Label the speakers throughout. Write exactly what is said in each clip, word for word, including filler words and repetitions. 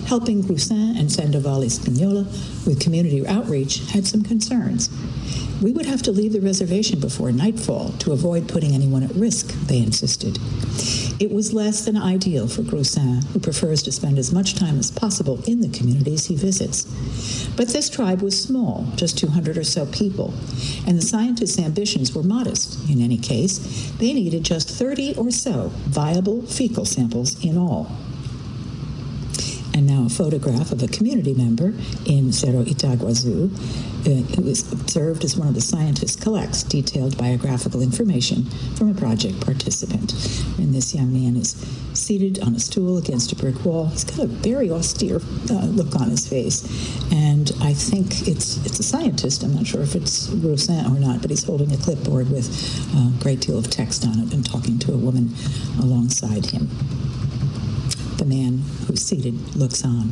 Speaker 1: helping Grusin and Sandoval Espinola with community outreach had some concerns. We would have to leave the reservation before nightfall to avoid putting anyone at risk, they insisted. It was less than ideal for Grusin, who prefers to spend as much time as possible in the communities he visits. But this tribe was small, just two hundred or so people, and the scientists' ambitions were modest. In any case, they needed just thirty or so viable fecal samples in all. And now a photograph of a community member in Cerro Itaguazu, uh, who is observed as one of the scientists collects detailed biographical information from a project participant. And this young man is seated on a stool against a brick wall. He's got a very austere uh, look on his face. And I think it's it's a scientist. I'm not sure if it's Grusin or not, but he's holding a clipboard with a great deal of text on it and talking to a woman alongside him. The man who's seated looks on.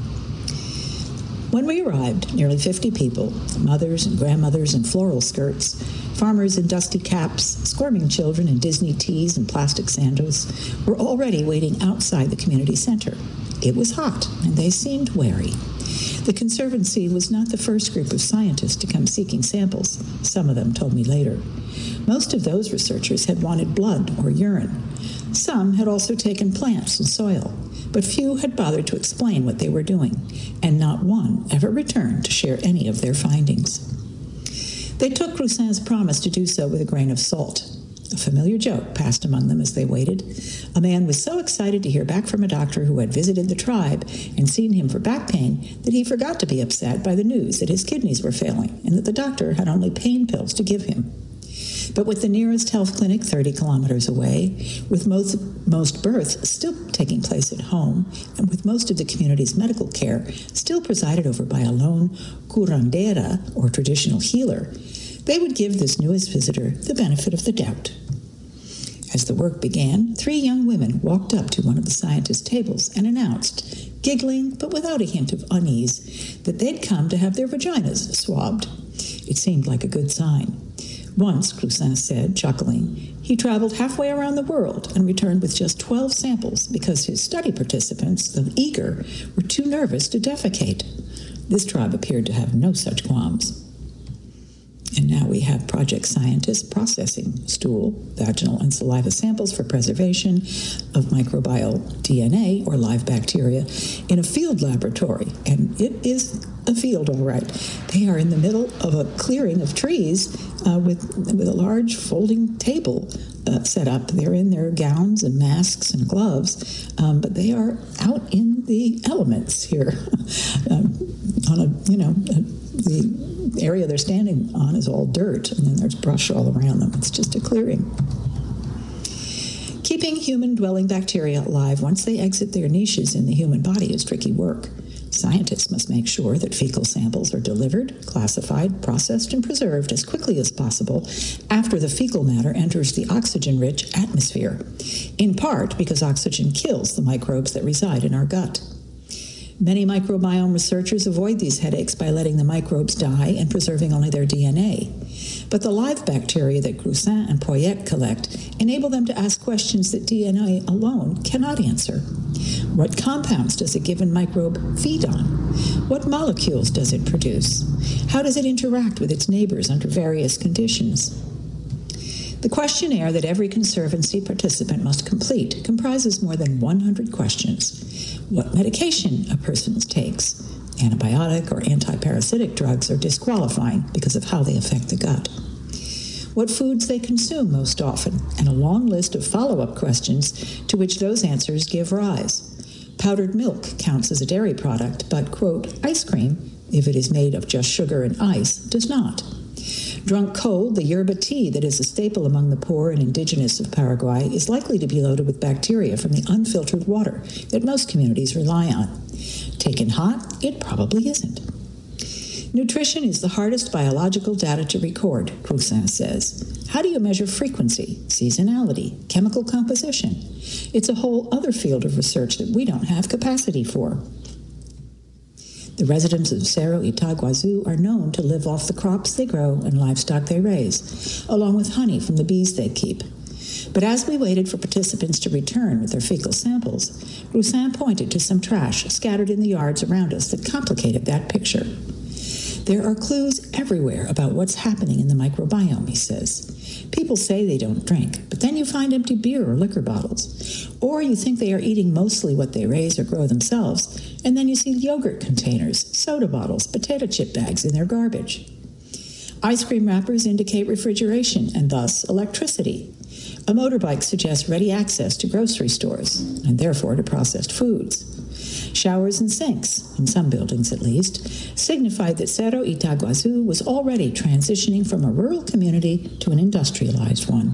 Speaker 1: When we arrived, nearly fifty people, mothers and grandmothers in floral skirts, farmers in dusty caps, squirming children in Disney tees and plastic sandals, were already waiting outside the community center. It was hot, and they seemed wary. The Conservancy was not the first group of scientists to come seeking samples, some of them told me later. Most of those researchers had wanted blood or urine. Some had also taken plants and soil, but few had bothered to explain what they were doing, and not one ever returned to share any of their findings. They took Grusin's promise to do so with a grain of salt. A familiar joke passed among them as they waited. A man was so excited to hear back from a doctor who had visited the tribe and seen him for back pain that he forgot to be upset by the news that his kidneys were failing and that the doctor had only pain pills to give him. But with the nearest health clinic thirty kilometers away, with most, most births still taking place at home, and with most of the community's medical care still presided over by a lone curandera, or traditional healer, they would give this newest visitor the benefit of the doubt. As the work began, three young women walked up to one of the scientists' tables and announced, giggling but without a hint of unease, that they'd come to have their vaginas swabbed. It seemed like a good sign. Once, Grusin said, chuckling, he traveled halfway around the world and returned with just twelve samples because his study participants, though eager, were too nervous to defecate. This tribe appeared to have no such qualms. And now we have project scientists processing stool, vaginal, and saliva samples for preservation of microbial D N A, or live bacteria, in a field laboratory. And it is a field, all right. They are in the middle of a clearing of trees uh, with, with a large folding table uh, set up. They're in their gowns and masks and gloves, um, but they are out in the elements here um, on a, you know, a, the area they're standing on is all dirt, and then there's brush all around them. It's just a clearing. Keeping human-dwelling bacteria alive once they exit their niches in the human body is tricky work. Scientists must make sure that fecal samples are delivered, classified, processed, and preserved as quickly as possible after the fecal matter enters the oxygen-rich atmosphere, in part because oxygen kills the microbes that reside in our gut. Many microbiome researchers avoid these headaches by letting the microbes die and preserving only their D N A. But the live bacteria that Grusin and Poyet collect enable them to ask questions that D N A alone cannot answer. What compounds does a given microbe feed on? What molecules does it produce? How does it interact with its neighbors under various conditions? The questionnaire that every Conservancy participant must complete comprises more than one hundred questions. What medication a person takes. Antibiotic or antiparasitic drugs are disqualifying because of how they affect the gut. What foods they consume most often, and a long list of follow-up questions to which those answers give rise. Powdered milk counts as a dairy product, but, quote, ice cream, if it is made of just sugar and ice, does not. Drunk cold, the yerba tea that is a staple among the poor and indigenous of Paraguay is likely to be loaded with bacteria from the unfiltered water that most communities rely on. Taken hot, it probably isn't. Nutrition is the hardest biological data to record, Grusin says. How do you measure frequency, seasonality, chemical composition? It's a whole other field of research that we don't have capacity for. The residents of Cerro Itaguazu are known to live off the crops they grow and livestock they raise, along with honey from the bees they keep. But as we waited for participants to return with their fecal samples, Grusin pointed to some trash scattered in the yards around us that complicated that picture. There are clues everywhere about what's happening in the microbiome, he says. People say they don't drink, but then you find empty beer or liquor bottles. Or you think they are eating mostly what they raise or grow themselves, and then you see yogurt containers, soda bottles, potato chip bags in their garbage. Ice cream wrappers indicate refrigeration and thus electricity. A motorbike suggests ready access to grocery stores, and therefore to processed foods. Showers and sinks, in some buildings at least, signified that Cerro Itaguazu was already transitioning from a rural community to an industrialized one.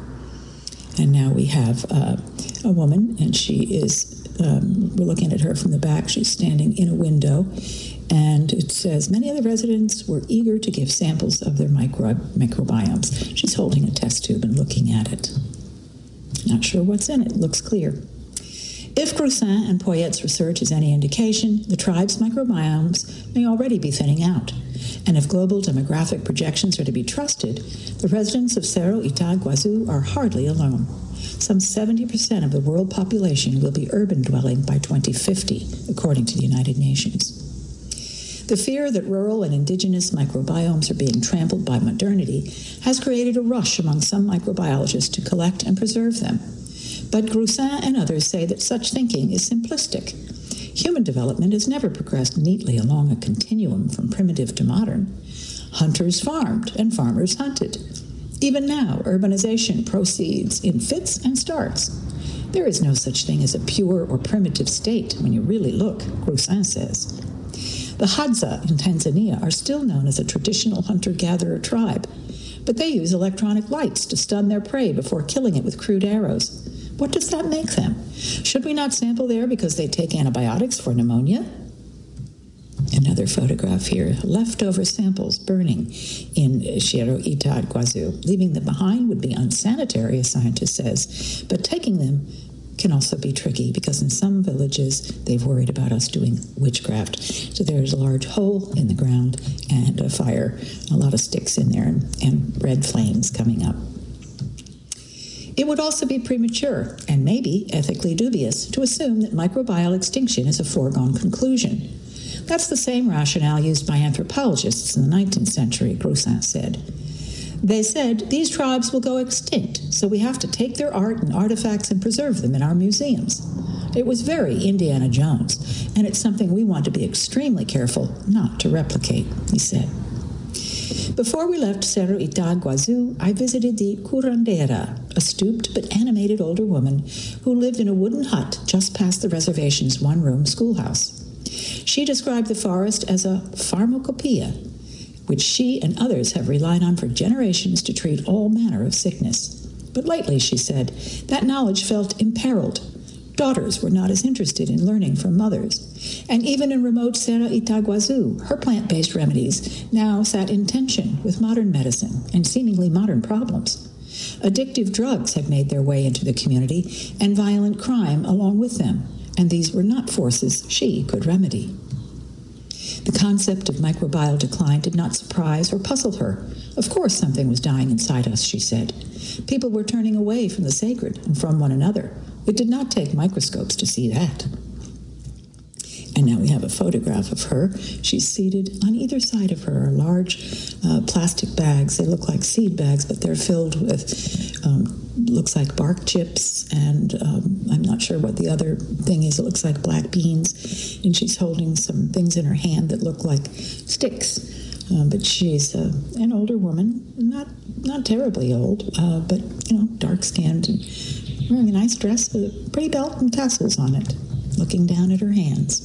Speaker 1: And now we have uh, a woman, and she is, um, we're looking at her from the back, she's standing in a window, and it says, many of the residents were eager to give samples of their micro- microbiomes. She's holding a test tube and looking at it. Not sure what's in it, looks clear. If Grusin and Poyet's research is any indication, the tribe's microbiomes may already be thinning out. And if global demographic projections are to be trusted, the residents of Cerro Itaguazu are hardly alone. Some seventy percent of the world population will be urban dwelling by twenty fifty, according to the United Nations. The fear that rural and indigenous microbiomes are being trampled by modernity has created a rush among some microbiologists to collect and preserve them. But Grusin and others say that such thinking is simplistic. Human development has never progressed neatly along a continuum from primitive to modern. Hunters farmed and farmers hunted. Even now, urbanization proceeds in fits and starts. There is no such thing as a pure or primitive state when you really look, Grusin says. The Hadza in Tanzania are still known as a traditional hunter-gatherer tribe, but they use electronic lights to stun their prey before killing it with crude arrows. What does that make them? Should we not sample there because they take antibiotics for pneumonia? Another photograph here, leftover samples burning in Cerro Itaguazu. Leaving them behind would be unsanitary, a scientist says, but taking them can also be tricky because in some villages they've worried about us doing witchcraft. So there's a large hole in the ground and a fire, a lot of sticks in there and, and red flames coming up. It would also be premature and maybe ethically dubious to assume that microbial extinction is a foregone conclusion. That's the same rationale used by anthropologists in the nineteenth century, Grusin said. They said, these tribes will go extinct, so we have to take their art and artifacts and preserve them in our museums. It was very Indiana Jones, and it's something we want to be extremely careful not to replicate, he said. Before we left Cerro Itaguazu, I visited the curandera, a stooped but animated older woman who lived in a wooden hut just past the reservation's one-room schoolhouse. She described the forest as a pharmacopoeia, which she and others have relied on for generations to treat all manner of sickness. But lately, she said, that knowledge felt imperiled. Daughters were not as interested in learning from mothers. And even in remote Cerro Itaguazu, her plant-based remedies now sat in tension with modern medicine and seemingly modern problems. Addictive drugs had made their way into the community, and violent crime along with them, and these were not forces she could remedy. The concept of microbial decline did not surprise or puzzle her. Of course something was dying inside us, she said. People were turning away from the sacred and from one another. It did not take microscopes to see that. And now we have a photograph of her. She's seated. On either side of her are large uh, plastic bags. They look like seed bags, but they're filled with, um, looks like bark chips, and um, I'm not sure what the other thing is. It looks like black beans, and she's holding some things in her hand that look like sticks. Um, but she's uh, an older woman, not not terribly old, uh, but, you know, dark-skinned and wearing a nice dress with a pretty belt and tassels on it, looking down at her hands.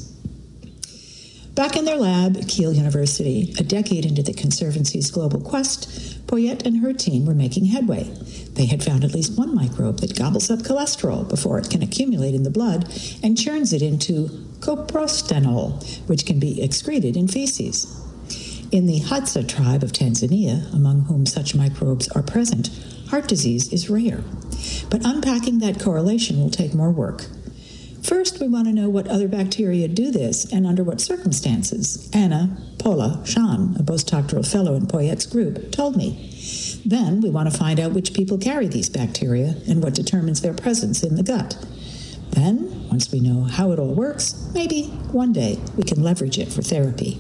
Speaker 1: Back in their lab at Kiel University, a decade into the Conservancy's global quest, Poyet and her team were making headway. They had found at least one microbe that gobbles up cholesterol before it can accumulate in the blood and churns it into coprostanol, which can be excreted in feces. In the Hadza tribe of Tanzania, among whom such microbes are present, heart disease is rare. But unpacking that correlation will take more work. First, we want to know what other bacteria do this and under what circumstances. Anna Paula Shan, a postdoctoral fellow in Poyette's group, told me. Then we want to find out which people carry these bacteria and what determines their presence in the gut. Then, once we know how it all works, maybe one day we can leverage it for therapy.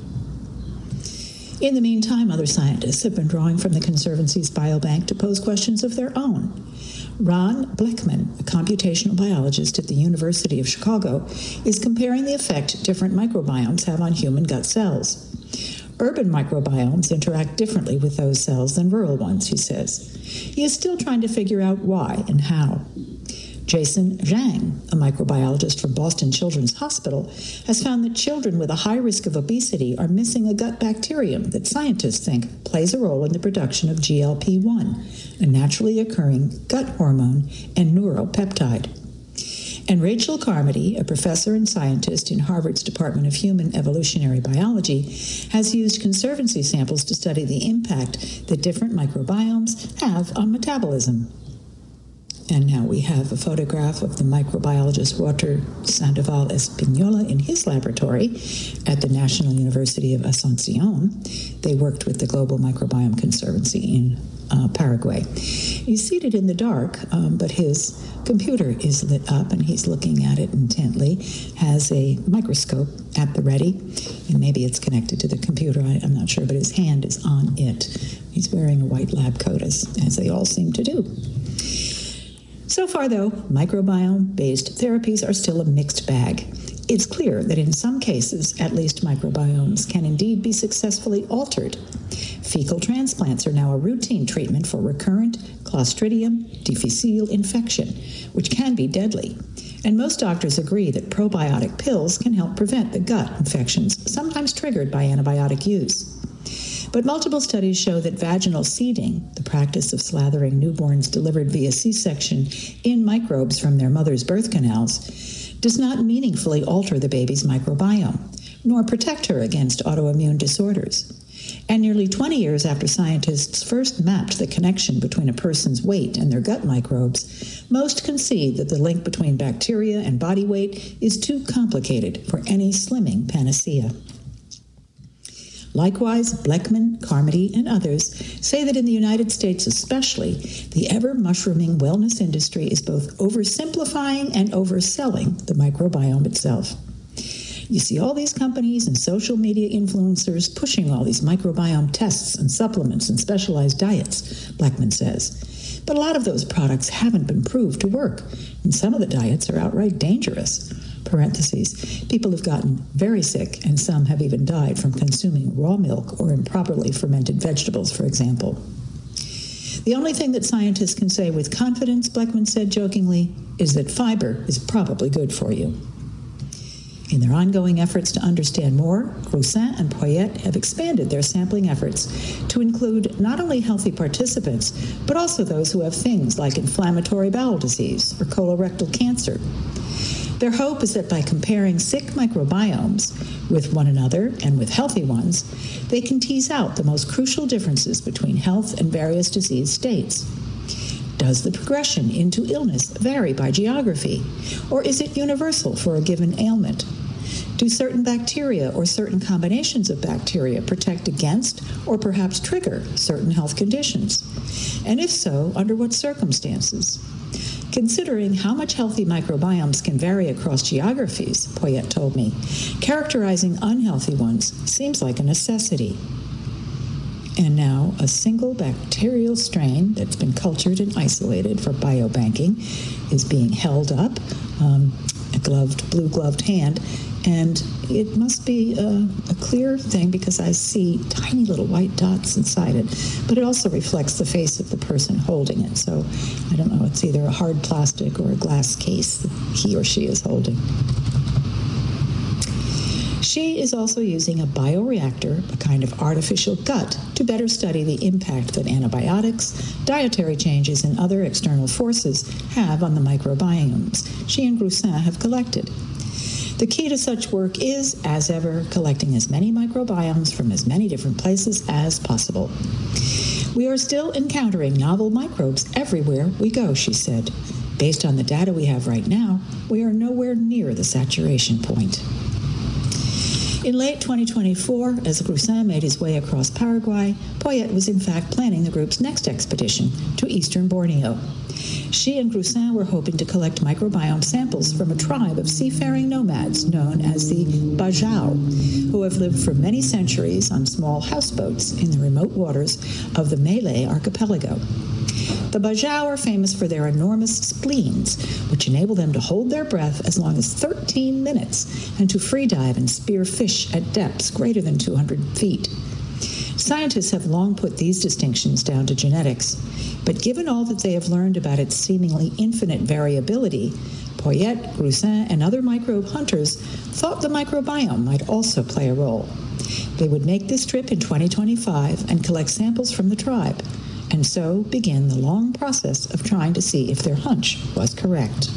Speaker 1: In the meantime, other scientists have been drawing from the Conservancy's biobank to pose questions of their own. Ron Bleckman, a computational biologist at the University of Chicago, is comparing the effect different microbiomes have on human gut cells. Urban microbiomes interact differently with those cells than rural ones, he says. He is still trying to figure out why and how. Jason Zhang, a microbiologist from Boston Children's Hospital, has found that children with a high risk of obesity are missing a gut bacterium that scientists think plays a role in the production of G L P one, a naturally occurring gut hormone and neuropeptide. And Rachel Carmody, a professor and scientist in Harvard's Department of Human Evolutionary Biology, has used Conservancy samples to study the impact that different microbiomes have on metabolism. And now we have a photograph of the microbiologist Walter Sandoval Espinola in his laboratory at the National University of Asunción. They worked with the Global Microbiome Conservancy in uh, Paraguay. He's seated in the dark, um, but his computer is lit up and he's looking at it intently, has a microscope at the ready, and maybe it's connected to the computer, I, I'm not sure, but his hand is on it. He's wearing a white lab coat, as, as they all seem to do. So far, though, microbiome-based therapies are still a mixed bag. It's clear that in some cases, at least microbiomes can indeed be successfully altered. Fecal transplants are now a routine treatment for recurrent Clostridium difficile infection, which can be deadly. And most doctors agree that probiotic pills can help prevent the gut infections, sometimes triggered by antibiotic use. But multiple studies show that vaginal seeding, the practice of slathering newborns delivered via C-section in microbes from their mother's birth canals, does not meaningfully alter the baby's microbiome, nor protect her against autoimmune disorders. And nearly twenty years after scientists first mapped the connection between a person's weight and their gut microbes, most concede that the link between bacteria and body weight is too complicated for any slimming panacea. Likewise, Bleckman, Carmody, and others say that in the United States especially, the ever-mushrooming wellness industry is both oversimplifying and overselling the microbiome itself. You see all these companies and social media influencers pushing all these microbiome tests and supplements and specialized diets, Bleckman says. But a lot of those products haven't been proved to work, and some of the diets are outright dangerous. Parentheses, people have gotten very sick, and some have even died from consuming raw milk or improperly fermented vegetables, for example. The only thing that scientists can say with confidence, Bleckman said jokingly, is that fiber is probably good for you. In their ongoing efforts to understand more, Groussin and Poyette have expanded their sampling efforts to include not only healthy participants, but also those who have things like inflammatory bowel disease or colorectal cancer. Their hope is that by comparing sick microbiomes with one another and with healthy ones, they can tease out the most crucial differences between health and various disease states. Does the progression into illness vary by geography, or is it universal for a given ailment? Do certain bacteria or certain combinations of bacteria protect against or perhaps trigger certain health conditions? And if so, under what circumstances? Considering how much healthy microbiomes can vary across geographies, Poyette told me, characterizing unhealthy ones seems like a necessity. And now a single bacterial strain that's been cultured and isolated for biobanking is being held up, um, a gloved, blue-gloved hand, and it must be a, a clear thing because I see tiny little white dots inside it, but it also reflects the face of the person holding it. So I don't know, it's either a hard plastic or a glass case that he or she is holding. She is also using a bioreactor, a kind of artificial gut, to better study the impact that antibiotics, dietary changes, and other external forces have on the microbiomes she and Groussin have collected. The key to such work is, as ever, collecting as many microbiomes from as many different places as possible. We are still encountering novel microbes everywhere we go, she said. Based on the data we have right now, we are nowhere near the saturation point. In late twenty twenty-four, as Grusin made his way across Paraguay, Poyet was in fact planning the group's next expedition to eastern Borneo. She and Grusin were hoping to collect microbiome samples from a tribe of seafaring nomads known as the Bajau, who have lived for many centuries on small houseboats in the remote waters of the Malay archipelago. The Bajau are famous for their enormous spleens, which enable them to hold their breath as long as thirteen minutes and to free dive and spear fish at depths greater than two hundred feet. Scientists have long put these distinctions down to genetics, but given all that they have learned about its seemingly infinite variability, Poyet, Grusin, and other microbe hunters thought the microbiome might also play a role. They would make this trip in twenty twenty-five and collect samples from the tribe, and so begin the long process of trying to see if their hunch was correct.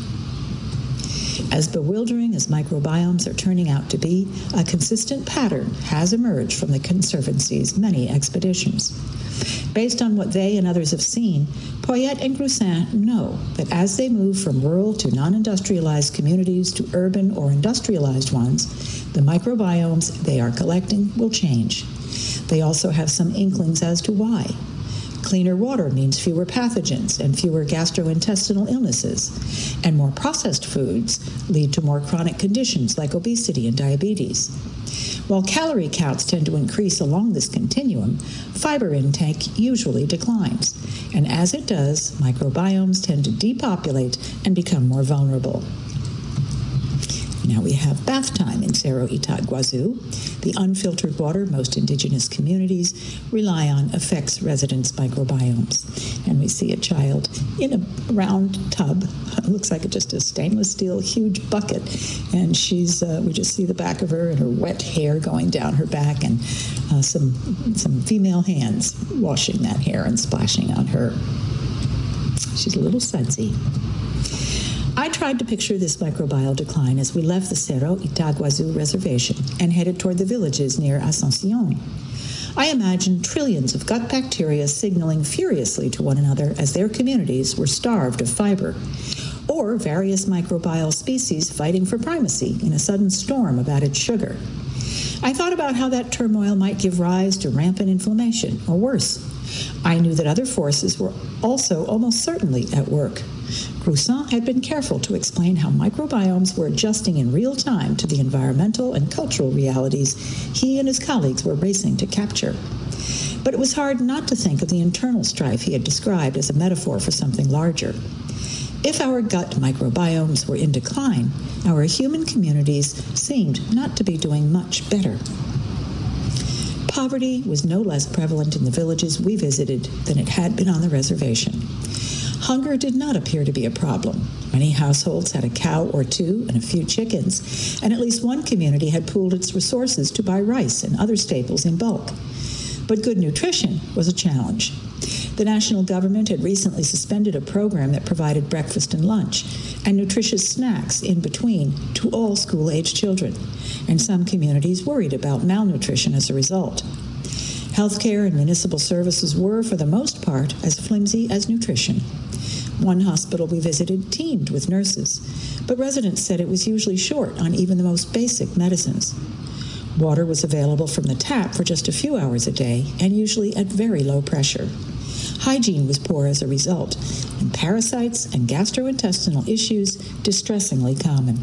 Speaker 1: As bewildering as microbiomes are turning out to be, a consistent pattern has emerged from the Conservancy's many expeditions. Based on what they and others have seen, Poyet and Grusin know that as they move from rural to non-industrialized communities to urban or industrialized ones, the microbiomes they are collecting will change. They also have some inklings as to why. Cleaner water means fewer pathogens and fewer gastrointestinal illnesses, and more processed foods lead to more chronic conditions like obesity and diabetes. While calorie counts tend to increase along this continuum, fiber intake usually declines, and as it does, microbiomes tend to depopulate and become more vulnerable. Now we have bath time in Cerro Itaguazu. The unfiltered water most indigenous communities rely on affects residents' microbiomes. And we see a child in a round tub. It looks like just a stainless steel huge bucket. And she's, uh, we just see the back of her and her wet hair going down her back and uh, some, some female hands washing that hair and splashing on her. She's a little sudsy. I tried to picture this microbial decline as we left the Cerro Itaguazu reservation and headed toward the villages near Asuncion. I imagined trillions of gut bacteria signaling furiously to one another as their communities were starved of fiber, or various microbial species fighting for primacy in a sudden storm of added sugar. I thought about how that turmoil might give rise to rampant inflammation, or worse. I knew that other forces were also almost certainly at work. Grusin had been careful to explain how microbiomes were adjusting in real time to the environmental and cultural realities he and his colleagues were racing to capture. But it was hard not to think of the internal strife he had described as a metaphor for something larger. If our gut microbiomes were in decline, our human communities seemed not to be doing much better. Poverty was no less prevalent in the villages we visited than it had been on the reservation. Hunger did not appear to be a problem. Many households had a cow or two and a few chickens, and at least one community had pooled its resources to buy rice and other staples in bulk. But good nutrition was a challenge. The national government had recently suspended a program that provided breakfast and lunch and nutritious snacks in between to all school-age children, and some communities worried about malnutrition as a result. Healthcare and municipal services were, for the most part, as flimsy as nutrition. One hospital we visited teemed with nurses, but residents said it was usually short on even the most basic medicines. Water was available from the tap for just a few hours a day and usually at very low pressure. Hygiene was poor as a result, and parasites and gastrointestinal issues distressingly common.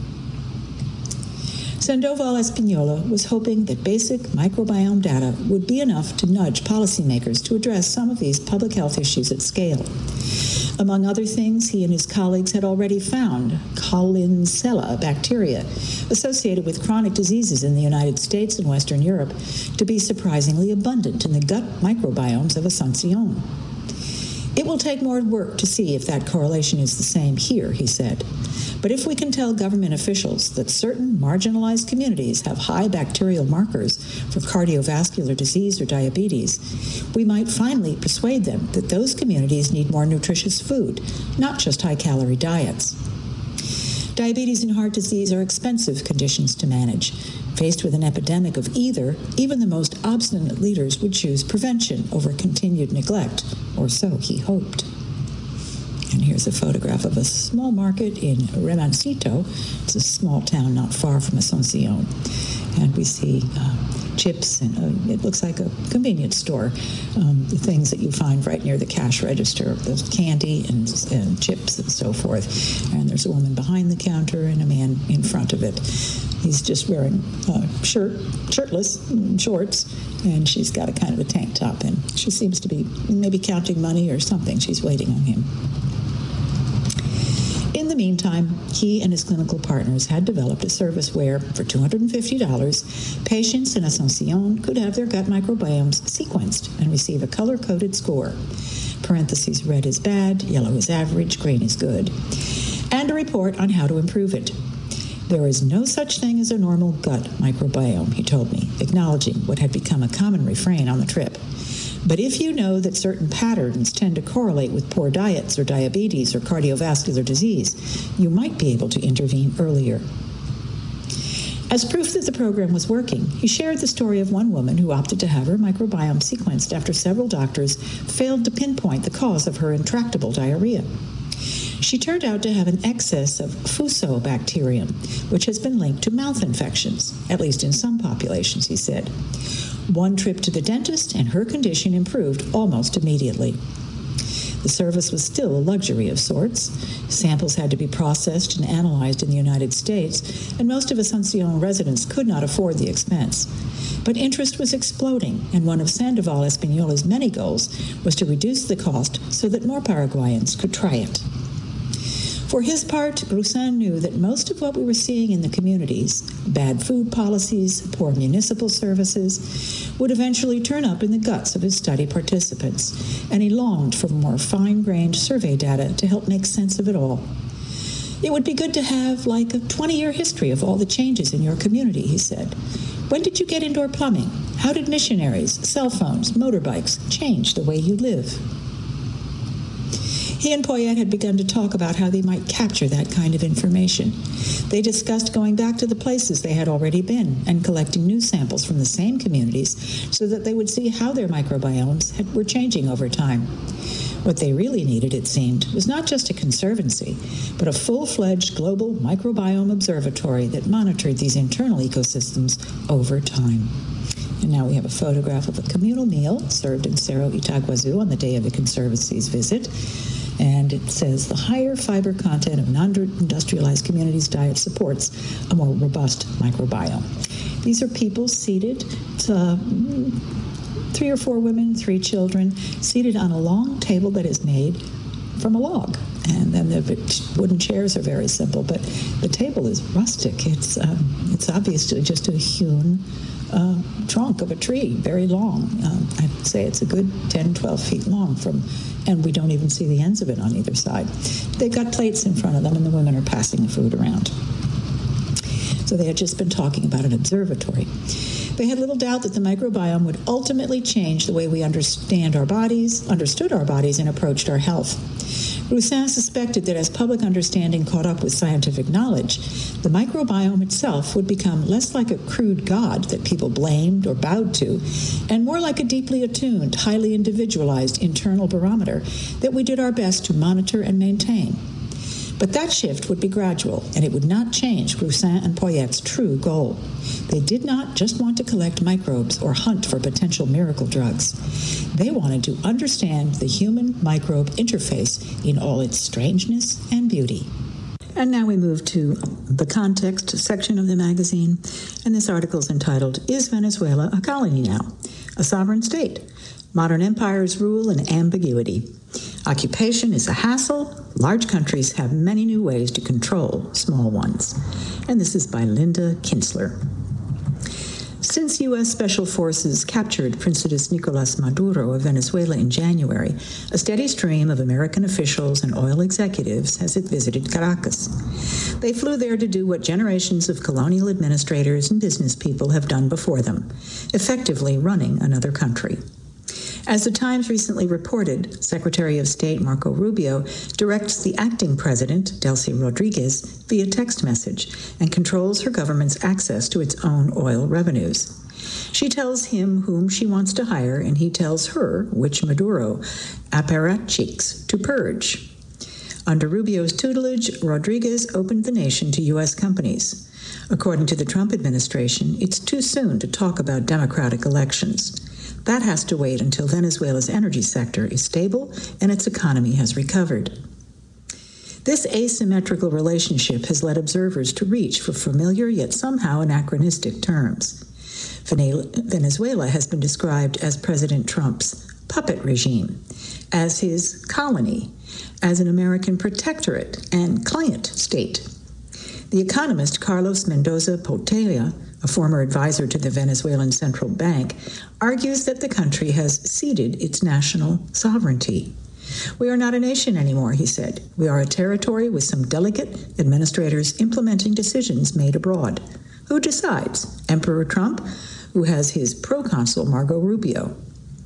Speaker 1: Sandoval Espinola was hoping that basic microbiome data would be enough to nudge policymakers to address some of these public health issues at scale. Among other things, he and his colleagues had already found Colinzella bacteria associated with chronic diseases in the United States and Western Europe to be surprisingly abundant in the gut microbiomes of Asuncion. It will take more work to see if that correlation is the same here, he said. But if we can tell government officials that certain marginalized communities have high bacterial markers for cardiovascular disease or diabetes, we might finally persuade them that those communities need more nutritious food, not just high-calorie diets. Diabetes and heart disease are expensive conditions to manage. Faced with an epidemic of either, even the most obstinate leaders would choose prevention over continued neglect, or so he hoped. And here's a photograph of a small market in Remoncito. It's a small town not far from Asuncion. And we see uh, chips, and uh, it looks like a convenience store. Um, the things that you find right near the cash register, there's candy and, and chips and so forth. And there's a woman behind the counter and a man in front of it. He's just wearing a shirt, shirtless, and shorts, and she's got a kind of a tank top, and she seems to be maybe counting money or something. She's waiting on him. In the meantime, he and his clinical partners had developed a service where, for two hundred fifty dollars, patients in Asuncion could have their gut microbiomes sequenced and receive a color-coded score. Parentheses, red is bad, yellow is average, green is good. And a report on how to improve it. There is no such thing as a normal gut microbiome, he told me, acknowledging what had become a common refrain on the trip. But if you know that certain patterns tend to correlate with poor diets or diabetes or cardiovascular disease, you might be able to intervene earlier. As proof that the program was working, he shared the story of one woman who opted to have her microbiome sequenced after several doctors failed to pinpoint the cause of her intractable diarrhea. She turned out to have an excess of Fusobacterium, which has been linked to mouth infections, at least in some populations, he said. One trip to the dentist and her condition improved almost immediately. The service was still a luxury of sorts. Samples had to be processed and analyzed in the United States, and most of Asuncion residents could not afford the expense. But interest was exploding, and one of Sandoval Espinola's many goals was to reduce the cost so that more Paraguayans could try it. For his part, Grusin knew that most of what we were seeing in the communities, bad food policies, poor municipal services, would eventually turn up in the guts of his study participants, and he longed for more fine-grained survey data to help make sense of it all. It would be good to have like a twenty-year history of all the changes in your community, he said. When did you get indoor plumbing? How did missionaries, cell phones, motorbikes change the way you live? He and Poyet had begun to talk about how they might capture that kind of information. They discussed going back to the places they had already been and collecting new samples from the same communities so that they would see how their microbiomes had, were changing over time. What they really needed, it seemed, was not just a conservancy, but a full-fledged global microbiome observatory that monitored these internal ecosystems over time. And now we have a photograph of a communal meal served in Cerro Itaguazu on the day of the Conservancy's visit. And it says the higher fiber content of non-industrialized communities' diet supports a more robust microbiome. These are people seated, uh, three or four women, three children, seated on a long table that is made from a log. And then the wooden chairs are very simple, but the table is rustic. It's um, it's obviously just a hewn uh, trunk of a tree, very long. Um, I'd say it's a good ten, twelve feet long, from, and we don't even see the ends of it on either side. They've got plates in front of them, and the women are passing the food around. So they had just been talking about an observatory. They had little doubt that the microbiome would ultimately change the way we understand our bodies, understood our bodies, and approached our health. Grusin suspected that as public understanding caught up with scientific knowledge, the microbiome itself would become less like a crude god that people blamed or bowed to, and more like a deeply attuned, highly individualized internal barometer that we did our best to monitor and maintain. But that shift would be gradual, and it would not change Grusin and Poyet's true goal. They did not just want to collect microbes or hunt for potential miracle drugs. They wanted to understand the human-microbe interface in all its strangeness and beauty. And now we move to the context section of the magazine, and this article is entitled, Is Venezuela a Colony Now? A Sovereign State? Modern Empires Rule and Ambiguity. Occupation is a hassle. Large countries have many new ways to control small ones. And this is by Linda Kinsler. Since U S Special Forces captured President Nicolas Maduro of Venezuela in January, a steady stream of American officials and oil executives has visited Caracas. They flew there to do what generations of colonial administrators and business people have done before them, effectively running another country. As the Times recently reported, Secretary of State Marco Rubio directs the acting president, Delcy Rodriguez, via text message and controls her government's access to its own oil revenues. She tells him whom she wants to hire, and he tells her which Maduro apparatchiks to purge. Under Rubio's tutelage, Rodriguez opened the nation to U S companies. According to the Trump administration, it's too soon to talk about democratic elections. That has to wait until Venezuela's energy sector is stable and its economy has recovered. This asymmetrical relationship has led observers to reach for familiar yet somehow anachronistic terms. Venezuela has been described as President Trump's puppet regime, as his colony, as an American protectorate and client state. The economist Carlos Mendoza Portela, a former advisor to the Venezuelan Central Bank, argues that the country has ceded its national sovereignty. We are not a nation anymore, he said. We are a territory with some delicate administrators implementing decisions made abroad. Who decides? Emperor Trump, who has his proconsul Marco Rubio.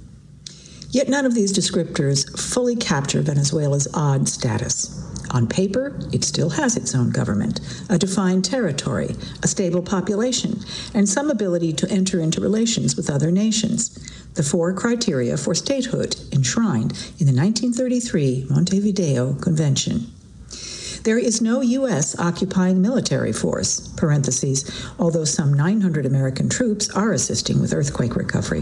Speaker 1: Yet none of these descriptors fully capture Venezuela's odd status. On paper, it still has its own government, a defined territory, a stable population, and some ability to enter into relations with other nations, the four criteria for statehood enshrined in the nineteen thirty-three Montevideo Convention. There is no U S occupying military force, parentheses, although some nine hundred American troops are assisting with earthquake recovery.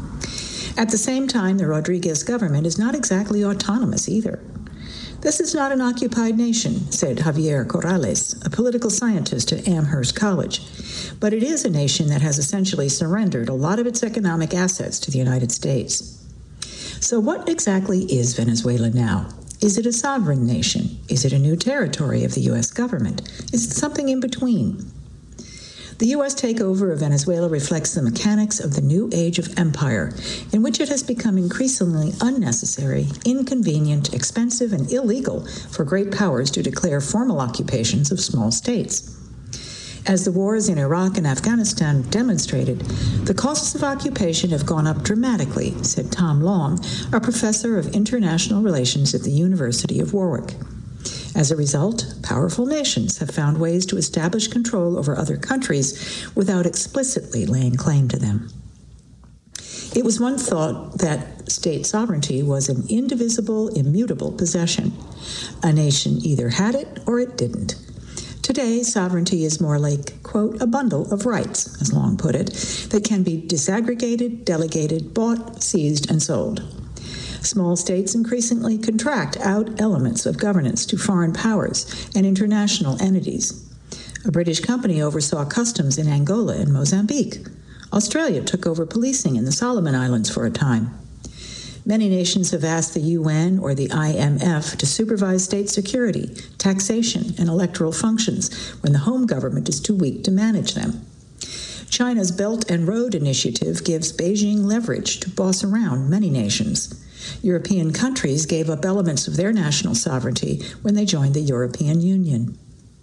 Speaker 1: At the same time, the Rodriguez government is not exactly autonomous either. This is not an occupied nation, said Javier Corrales, a political scientist at Amherst College, but it is a nation that has essentially surrendered a lot of its economic assets to the United States. So what exactly is Venezuela now? Is it a sovereign nation? Is it a new territory of the U S government? Is it something in between? The U S takeover of Venezuela reflects the mechanics of the new age of empire, in which it has become increasingly unnecessary, inconvenient, expensive, and illegal for great powers to declare formal occupations of small states. As the wars in Iraq and Afghanistan demonstrated, the costs of occupation have gone up dramatically, said Tom Long, a professor of international relations at the University of Warwick. As a result, powerful nations have found ways to establish control over other countries without explicitly laying claim to them. It was once thought that state sovereignty was an indivisible, immutable possession. A nation either had it or it didn't. Today, sovereignty is more like, quote, a bundle of rights, as Long put it, that can be disaggregated, delegated, bought, seized, and sold. Small states increasingly contract out elements of governance to foreign powers and international entities. A British company oversaw customs in Angola and Mozambique. Australia took over policing in the Solomon Islands for a time. Many nations have asked the U N or the I M F to supervise state security, taxation, and electoral functions when the home government is too weak to manage them. China's Belt and Road Initiative gives Beijing leverage to boss around many nations. European countries gave up elements of their national sovereignty when they joined the European Union.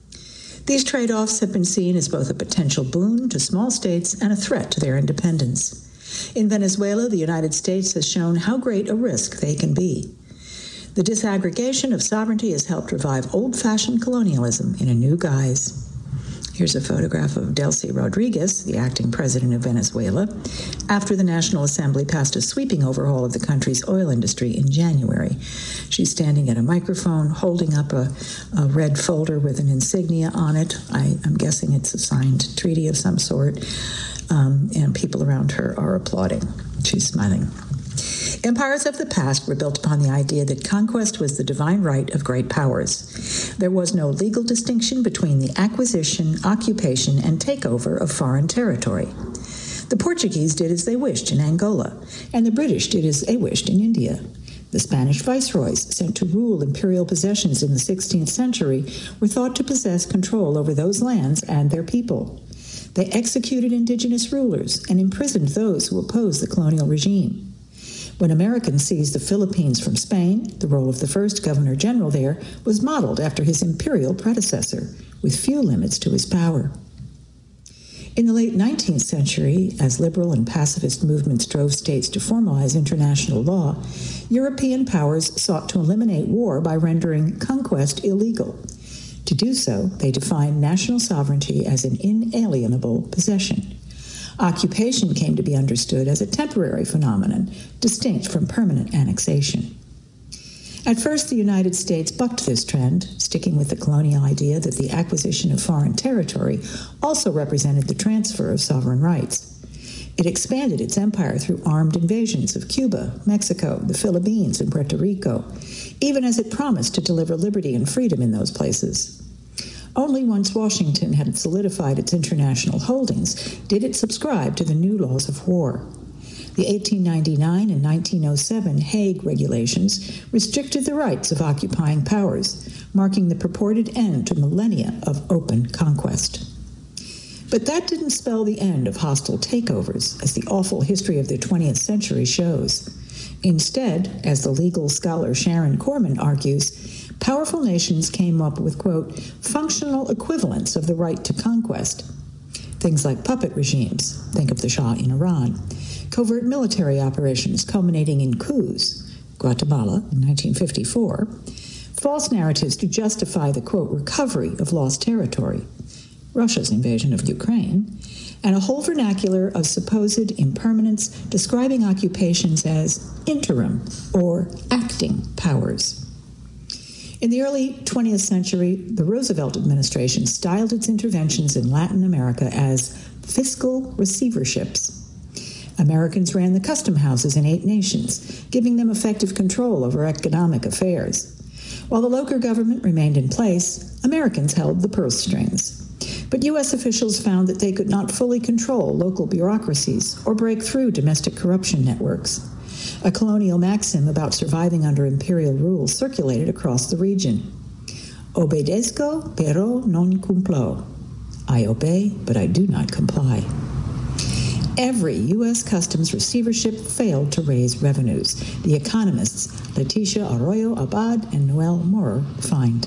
Speaker 1: These trade-offs have been seen as both a potential boon to small states and a threat to their independence. In Venezuela, the United States has shown how great a risk they can be. The disaggregation of sovereignty has helped revive old-fashioned colonialism in a new guise. Here's a photograph of Delcy Rodriguez, the acting president of Venezuela, after the National Assembly passed a sweeping overhaul of the country's oil industry in January. She's standing at a microphone, holding up a, a red folder with an insignia on it. I, I'm guessing it's a signed treaty of some sort, um, and people around her are applauding. She's smiling. Empires of the past were built upon the idea that conquest was the divine right of great powers. There was no legal distinction between the acquisition, occupation, and takeover of foreign territory. The Portuguese did as they wished in Angola, and the British did as they wished in India. The Spanish viceroys, sent to rule imperial possessions in the sixteenth century, were thought to possess control over those lands and their people. They executed indigenous rulers and imprisoned those who opposed the colonial regime. When Americans seized the Philippines from Spain, the role of the first governor-general there was modeled after his imperial predecessor, with few limits to his power. In the late nineteenth century, as liberal and pacifist movements drove states to formalize international law, European powers sought to eliminate war by rendering conquest illegal. To do so, they defined national sovereignty as an inalienable possession. Occupation came to be understood as a temporary phenomenon, distinct from permanent annexation. At first, the United States bucked this trend, sticking with the colonial idea that the acquisition of foreign territory also represented the transfer of sovereign rights. It expanded its empire through armed invasions of Cuba, Mexico, the Philippines, and Puerto Rico, even as it promised to deliver liberty and freedom in those places. Only once Washington had solidified its international holdings did it subscribe to the new laws of war. The eighteen ninety-nine and nineteen oh seven Hague regulations restricted the rights of occupying powers, marking the purported end to millennia of open conquest. But that didn't spell the end of hostile takeovers, as the awful history of the twentieth century shows. Instead, as the legal scholar Sharon Corman argues, powerful nations came up with, quote, functional equivalents of the right to conquest. Things like puppet regimes, think of the Shah in Iran, covert military operations culminating in coups, Guatemala in nineteen fifty-four, false narratives to justify the, quote, recovery of lost territory, Russia's invasion of Ukraine, and a whole vernacular of supposed impermanence describing occupations as interim or acting powers. In the early twentieth century, the Roosevelt administration styled its interventions in Latin America as fiscal receiverships. Americans ran the custom houses in eight nations, giving them effective control over economic affairs. While the local government remained in place, Americans held the purse strings. But U S officials found that they could not fully control local bureaucracies or break through domestic corruption networks. A colonial maxim about surviving under imperial rule circulated across the region. Obedezco, pero non cumplo. I obey, but I do not comply. Every U S customs receivership failed to raise revenues. The economists Leticia Arroyo Abad and Noel Maurer find.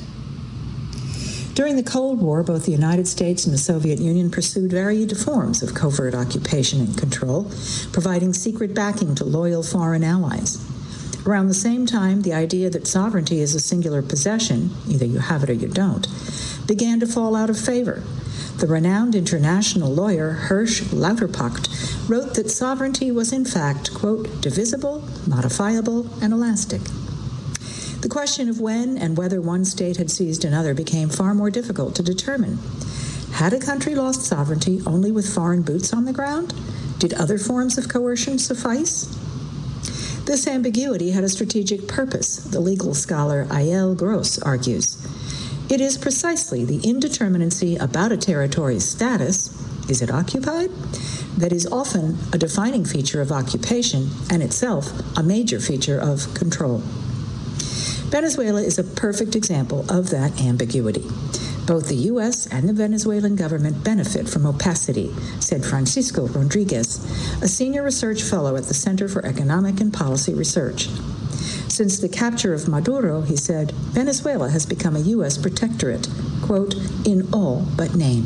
Speaker 1: During the Cold War, both the United States and the Soviet Union pursued varied forms of covert occupation and control, providing secret backing to loyal foreign allies. Around the same time, the idea that sovereignty is a singular possession, either you have it or you don't, began to fall out of favor. The renowned international lawyer Hirsch Lauterpacht wrote that sovereignty was in fact, quote, divisible, modifiable, and elastic. The question of when and whether one state had seized another became far more difficult to determine. Had a country lost sovereignty only with foreign boots on the ground? Did other forms of coercion suffice? This ambiguity had a strategic purpose, the legal scholar Eyal Gross argues. It is precisely the indeterminacy about a territory's status, is it occupied, that is often a defining feature of occupation and itself a major feature of control. Venezuela is a perfect example of that ambiguity. Both the U S and the Venezuelan government benefit from opacity, said Francisco Rodriguez, a senior research fellow at the Center for Economic and Policy Research. Since the capture of Maduro, he said, Venezuela has become a U S protectorate, quote, in all but name.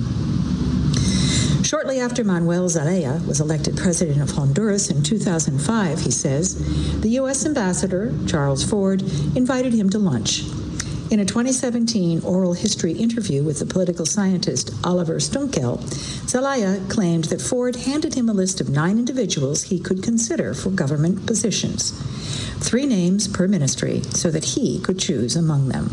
Speaker 1: Shortly after Manuel Zelaya was elected president of Honduras in two thousand five, he says, the U S ambassador, Charles Ford, invited him to lunch. In a twenty seventeen oral history interview with the political scientist Oliver Stunkel, Zelaya claimed that Ford handed him a list of nine individuals he could consider for government positions, three names per ministry, so that he could choose among them.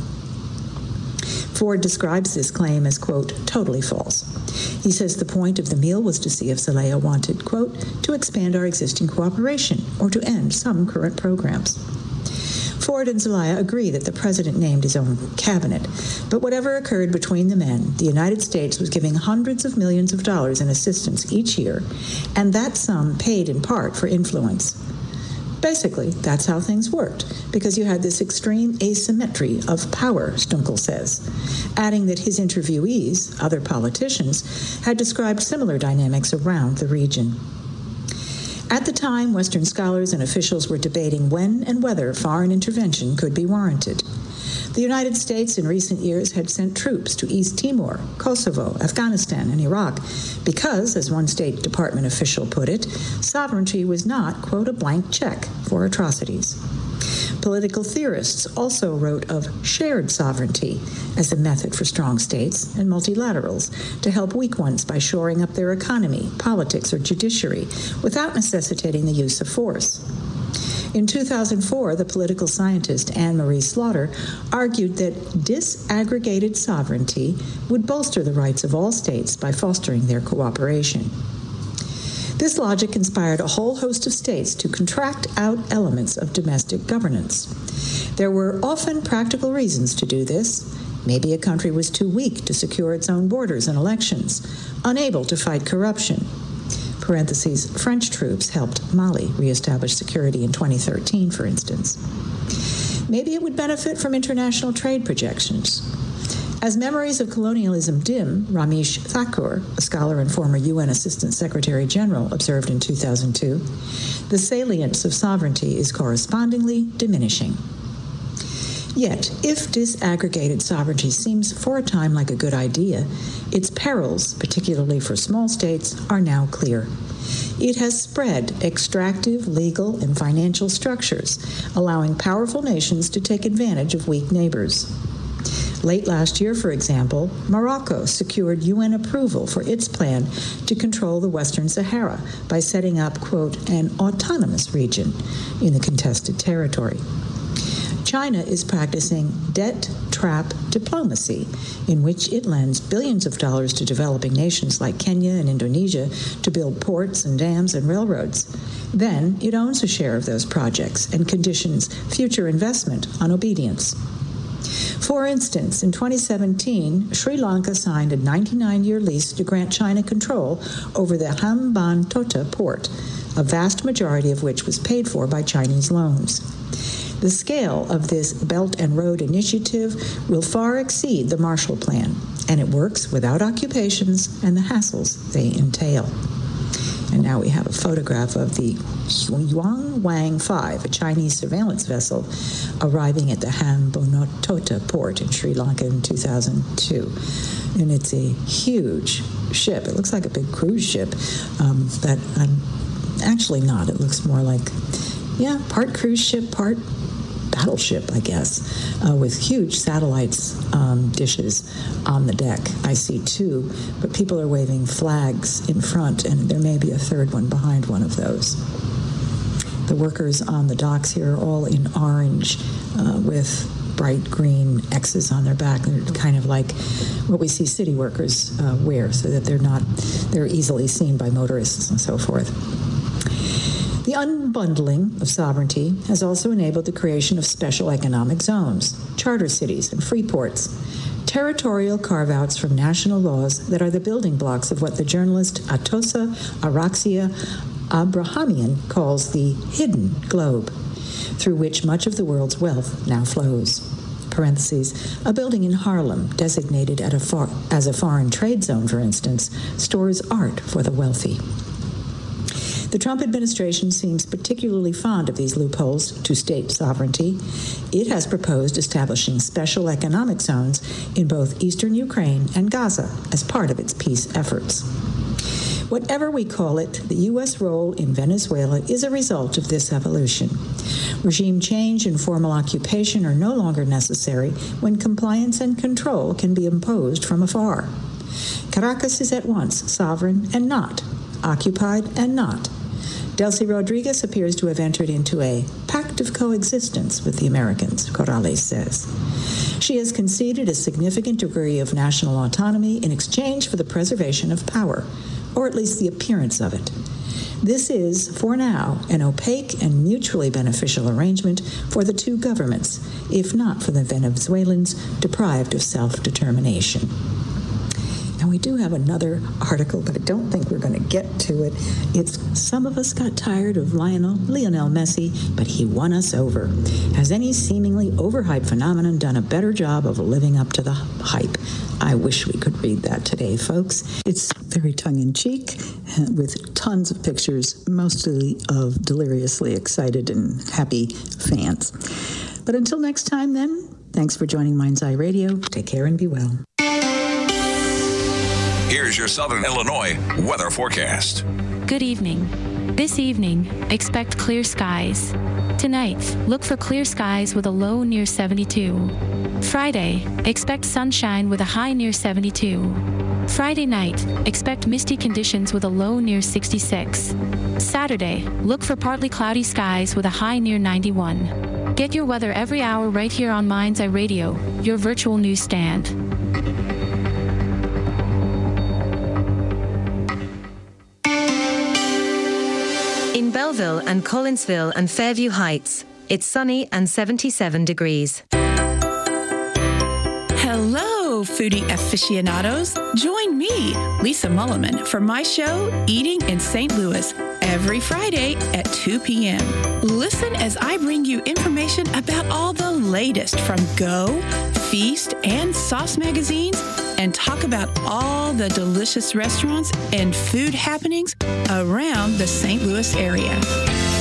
Speaker 1: Ford describes this claim as, quote, totally false. He says the point of the meal was to see if Zelaya wanted, quote, to expand our existing cooperation or to end some current programs. Ford and Zelaya agree that the president named his own cabinet, but whatever occurred between the men, the United States was giving hundreds of millions of dollars in assistance each year, and that sum paid in part for influence. Basically, that's how things worked, because you had this extreme asymmetry of power, Stunkel says, adding that his interviewees, other politicians, had described similar dynamics around the region. At the time, Western scholars and officials were debating when and whether foreign intervention could be warranted. The United States in recent years had sent troops to East Timor, Kosovo, Afghanistan, and Iraq because, as one State Department official put it, sovereignty was not, quote, a blank check for atrocities. Political theorists also wrote of shared sovereignty as a method for strong states and multilaterals to help weak ones by shoring up their economy, politics, or judiciary without necessitating the use of force. In two thousand four, the political scientist Anne-Marie Slaughter argued that disaggregated sovereignty would bolster the rights of all states by fostering their cooperation. This logic inspired a whole host of states to contract out elements of domestic governance. There were often practical reasons to do this. Maybe a country was too weak to secure its own borders and elections, unable to fight corruption. Parentheses, French troops helped Mali reestablish security in twenty thirteen, for instance. Maybe it would benefit from international trade projections. As memories of colonialism dim, Ramesh Thakur, a scholar and former U N Assistant Secretary General, observed in two thousand two, the salience of sovereignty is correspondingly diminishing. Yet, if disaggregated sovereignty seems for a time like a good idea, its perils, particularly for small states, are now clear. It has spread extractive, legal, and financial structures, allowing powerful nations to take advantage of weak neighbors. Late last year, for example, Morocco secured U N approval for its plan to control the Western Sahara by setting up, quote, an autonomous region in the contested territory. China is practicing debt trap diplomacy, in which it lends billions of dollars to developing nations like Kenya and Indonesia to build ports and dams and railroads. Then it owns a share of those projects and conditions future investment on obedience. For instance, in twenty seventeen, Sri Lanka signed a ninety-nine-year lease to grant China control over the Hambantota port, a vast majority of which was paid for by Chinese loans. The scale of this Belt and Road Initiative will far exceed the Marshall Plan, and it works without occupations and the hassles they entail. And now we have a photograph of the Yuan Wang five, a Chinese surveillance vessel, arriving at the Hambantota port in Sri Lanka in two thousand two. And it's a huge ship. It looks like a big cruise ship, um, but um, actually not. It looks more like, yeah, part cruise ship, part battleship, I guess, uh, with huge satellites um, dishes on the deck. I see two, but people are waving flags in front, and there may be a third one behind one of those. The workers on the docks here are all in orange uh, with bright green X's on their back. They're kind of like what we see city workers uh, wear, so that they're not, they're easily seen by motorists and so forth. The unbundling of sovereignty has also enabled the creation of special economic zones, charter cities, and free ports, territorial carve-outs from national laws that are the building blocks of what the journalist Atossa Araxia Abrahamian calls the hidden globe, through which much of the world's wealth now flows. Parentheses, a building in Harlem, designated at a far, as a foreign trade zone, for instance, stores art for the wealthy. The Trump administration seems particularly fond of these loopholes to state sovereignty. It has proposed establishing special economic zones in both eastern Ukraine and Gaza as part of its peace efforts. Whatever we call it, the U S role in Venezuela is a result of this evolution. Regime change and formal occupation are no longer necessary when compliance and control can be imposed from afar. Caracas is at once sovereign and not, occupied and not. Delcy Rodriguez appears to have entered into a pact of coexistence with the Americans, Corrales says. She has conceded a significant degree of national autonomy in exchange for the preservation of power, or at least the appearance of it. This is, for now, an opaque and mutually beneficial arrangement for the two governments, if not for the Venezuelans deprived of self-determination. And we do have another article, but I don't think we're going to get to it. It's some of us got tired of Lionel, Lionel Messi, but he won us over. Has any seemingly overhyped phenomenon done a better job of living up to the hype? I wish we could read that today, folks. It's very tongue-in-cheek with tons of pictures, mostly of deliriously excited and happy fans. But until next time, then, thanks for joining Mind's Eye Radio. Take care and be well.
Speaker 2: Here's your Southern Illinois weather forecast.
Speaker 3: Good evening. This evening, expect clear skies. Tonight, look for clear skies with a low near seventy-two. Friday, expect sunshine with a high near seventy-two. Friday night, expect misty conditions with a low near sixty-six. Saturday, look for partly cloudy skies with a high near ninety-one. Get your weather every hour right here on Mind's Eye Radio, your virtual newsstand.
Speaker 4: In Belleville and Collinsville and Fairview Heights, it's sunny and seventy-seven degrees.
Speaker 5: Hello, foodie aficionados. Join me, Lisa Mulliman, for my show, Eating in Saint Louis, every Friday at two p.m. Listen as I bring you information about all the latest from Go, Feast, and Sauce magazines, and talk about all the delicious restaurants and food happenings around the Saint Louis area.